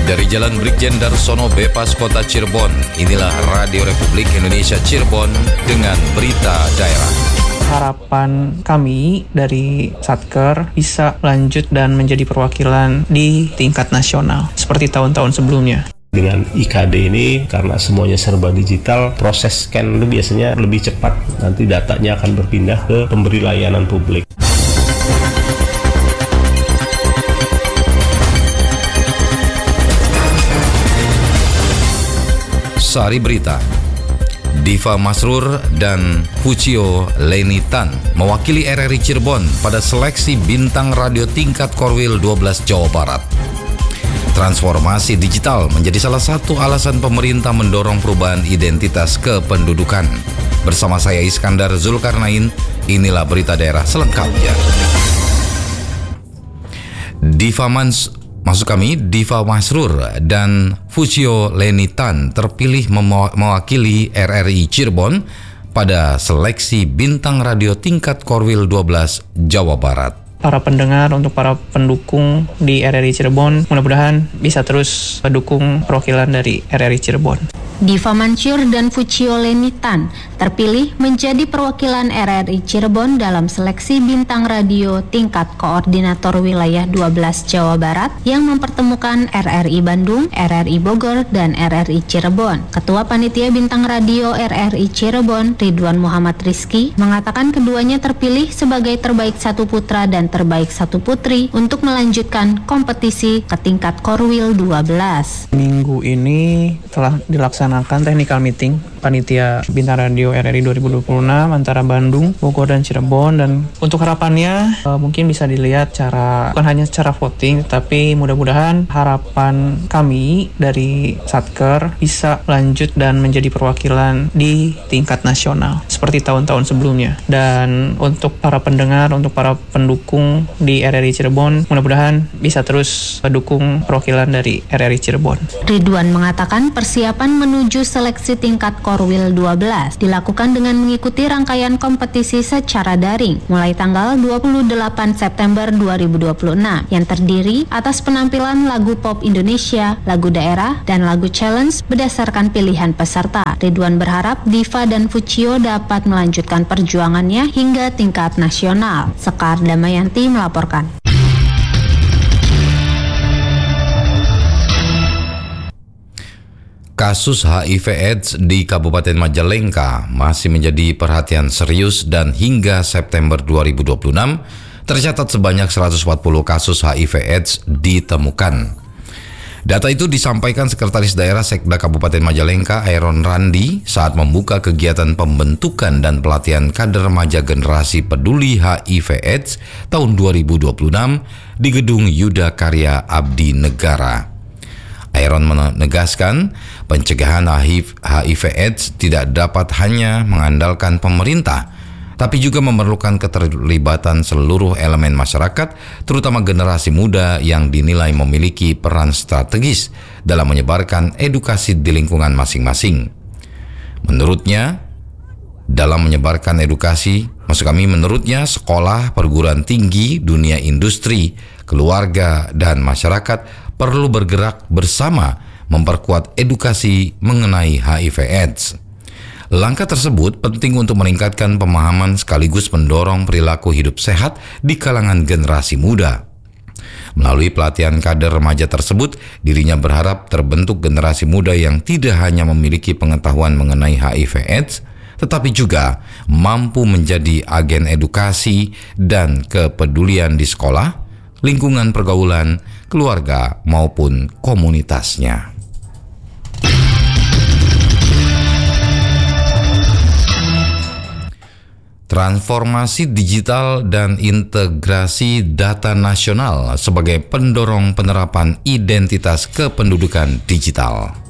Dari Jalan Brigjen Darsono Bypass Kota Cirebon, inilah Radio Republik Indonesia Cirebon dengan berita daerah. Harapan kami dari Satker bisa lanjut dan menjadi perwakilan di tingkat nasional seperti tahun-tahun sebelumnya. Dengan IKD ini, karena semuanya serba digital, proses scan itu biasanya lebih cepat. Nanti datanya akan berpindah ke pemberi layanan publik. Sari Berita. Diva Masrur dan Fucio Lenitan mewakili RRI Cirebon pada seleksi bintang radio tingkat Korwil 12 Jawa Barat. Transformasi digital menjadi salah satu alasan pemerintah mendorong perubahan identitas kependudukan. Bersama saya Iskandar Zulkarnain, inilah berita daerah selengkapnya. Diva Masrur dan Fucio Lenitan terpilih mewakili RRI Cirebon pada seleksi bintang radio tingkat Korwil 12 Jawa Barat. Para pendengar, untuk para pendukung di RRI Cirebon, mudah-mudahan bisa terus mendukung perwakilan dari RRI Cirebon. Diva Masrur dan Fucio Lenitan terpilih menjadi perwakilan RRI Cirebon dalam seleksi bintang radio tingkat koordinator wilayah 12 Jawa Barat yang mempertemukan RRI Bandung, RRI Bogor, dan RRI Cirebon. Ketua Panitia Bintang Radio RRI Cirebon, Ridwan Muhammad Rizky, mengatakan keduanya terpilih sebagai terbaik satu putra dan terbaik satu putri untuk melanjutkan kompetisi ke tingkat Korwil 12. Minggu ini telah dilaksanakan technical meeting Panitia Bintang Radio RRI 2026 antara Bandung, Bogor, dan Cirebon, dan untuk harapannya mungkin bisa dilihat bukan hanya secara voting, tapi mudah-mudahan harapan kami dari Satker bisa lanjut dan menjadi perwakilan di tingkat nasional seperti tahun-tahun sebelumnya. Dan untuk para pendengar, untuk para pendukung di RRI Cirebon, mudah-mudahan bisa terus mendukung perwakilan dari RRI Cirebon. Ridwan mengatakan persiapan menuju seleksi tingkat Korwil 12 dilakukan dengan mengikuti rangkaian kompetisi secara daring mulai tanggal 28 September 2026 yang terdiri atas penampilan lagu pop Indonesia, lagu daerah, dan lagu challenge berdasarkan pilihan peserta. Ridwan berharap Diva dan Fucio dapat melanjutkan perjuangannya hingga tingkat nasional. Sekar Damayanti melaporkan. Kasus HIV/AIDS di Kabupaten Majalengka masih menjadi perhatian serius dan hingga September 2026 tercatat sebanyak 140 kasus HIV/AIDS ditemukan. Data itu disampaikan Sekretaris Daerah Sekda Kabupaten Majalengka, Aaron Randi, saat membuka kegiatan pembentukan dan pelatihan kader remaja generasi peduli HIV/AIDS tahun 2026 di Gedung Yuda Karya Abdi Negara. Aaron menegaskan pencegahan HIV/AIDS tidak dapat hanya mengandalkan pemerintah, tapi juga memerlukan keterlibatan seluruh elemen masyarakat, terutama generasi muda yang dinilai memiliki peran strategis dalam menyebarkan edukasi di lingkungan masing-masing. Menurutnya, dalam menyebarkan edukasi, menurutnya sekolah, perguruan tinggi, dunia industri, keluarga, dan masyarakat perlu bergerak bersama memperkuat edukasi mengenai HIV/AIDS. Langkah tersebut penting untuk meningkatkan pemahaman sekaligus mendorong perilaku hidup sehat di kalangan generasi muda. Melalui pelatihan kader remaja tersebut, dirinya berharap terbentuk generasi muda yang tidak hanya memiliki pengetahuan mengenai HIV/AIDS, tetapi juga mampu menjadi agen edukasi dan kepedulian di sekolah, lingkungan pergaulan, keluarga, maupun komunitasnya. Transformasi digital dan integrasi data nasional sebagai pendorong penerapan identitas kependudukan digital.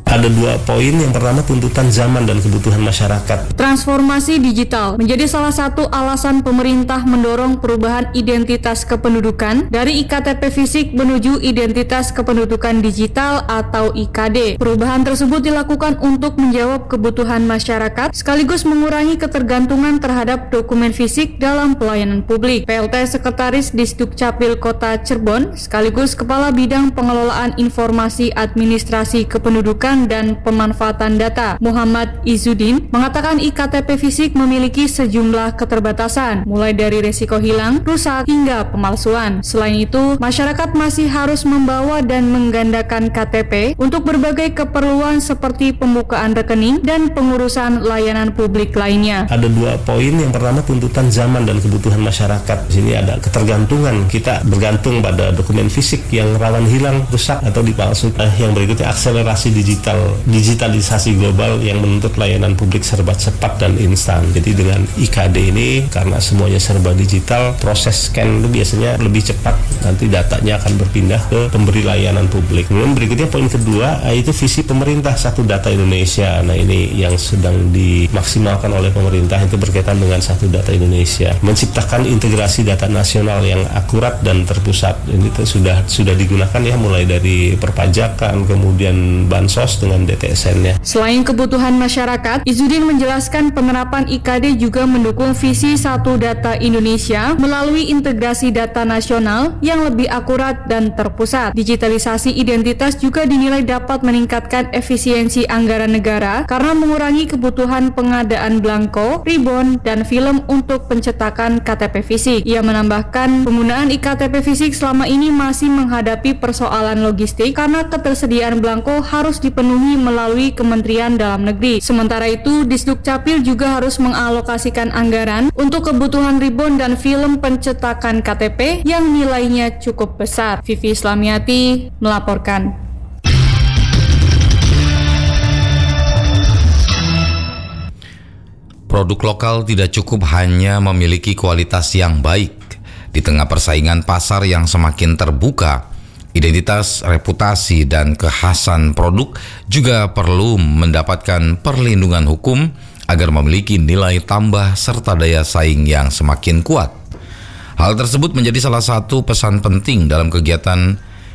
Ada 2 poin. Yang pertama, tuntutan zaman dan kebutuhan masyarakat. Transformasi digital menjadi salah satu alasan pemerintah mendorong perubahan identitas kependudukan dari IKTP fisik menuju identitas kependudukan digital atau IKD. Perubahan tersebut dilakukan untuk menjawab kebutuhan masyarakat sekaligus mengurangi ketergantungan terhadap dokumen fisik dalam pelayanan publik. PLT Sekretaris Disdukcapil Kota Cirebon sekaligus Kepala Bidang Pengelolaan Informasi Administrasi Kependudukan dan Pemanfaatan Data Muhammad Izzuddin mengatakan IKTP fisik memiliki sejumlah keterbatasan, mulai dari resiko hilang, rusak, hingga pemalsuan. Selain itu, masyarakat masih harus membawa dan menggandakan KTP untuk berbagai keperluan seperti pembukaan rekening dan pengurusan layanan publik lainnya. Ada 2 poin. Yang pertama, tuntutan zaman dan kebutuhan masyarakat. Di sini ada ketergantungan. Kita bergantung pada dokumen fisik yang rawan hilang, rusak, atau dipalsukan. Yang berikutnya, akselerasi digitalisasi global yang menuntut layanan publik serba cepat dan instan. Jadi dengan IKD ini, karena semuanya serba digital, proses scan itu biasanya lebih cepat. Nanti datanya akan berpindah ke pemberi layanan publik. Kemudian berikutnya, poin kedua, yaitu visi pemerintah Satu Data Indonesia. Nah, ini yang sedang dimaksimalkan oleh pemerintah, itu berkaitan dengan Satu Data Indonesia. Menciptakan integrasi data nasional yang akurat dan terpusat. Ini sudah digunakan ya, mulai dari perpajakan, kemudian bansos dengan DTSN-nya. Selain kebutuhan masyarakat, Izzuddin menjelaskan penerapan IKD juga mendukung visi Satu Data Indonesia melalui integrasi data nasional yang lebih akurat dan terpusat. Digitalisasi identitas juga dinilai dapat meningkatkan efisiensi anggaran negara karena mengurangi kebutuhan pengadaan belangko, ribon, dan film untuk pencetakan KTP fisik. Ia menambahkan penggunaan IKTP fisik selama ini masih menghadapi persoalan logistik karena ketersediaan belangko harus dipenuhi melalui Kementerian Dalam Negeri. Sementara itu, Disdukcapil juga harus mengalokasikan anggaran untuk kebutuhan ribon dan film pencetakan KTP yang nilainya cukup besar. Vivi Islamiati melaporkan. Produk lokal tidak cukup hanya memiliki kualitas yang baik. Di tengah persaingan pasar yang semakin terbuka, identitas, reputasi, dan kekhasan produk juga perlu mendapatkan perlindungan hukum agar memiliki nilai tambah serta daya saing yang semakin kuat. Hal tersebut menjadi salah satu pesan penting dalam kegiatan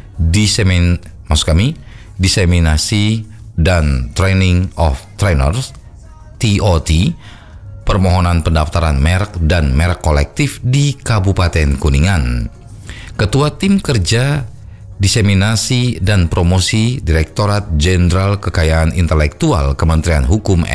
diseminasi dan training of trainers (TOT), permohonan pendaftaran merek dan merek kolektif di Kabupaten Kuningan. Ketua Tim Kerja Diseminasi dan Promosi Direktorat Jenderal Kekayaan Intelektual Kementerian Hukum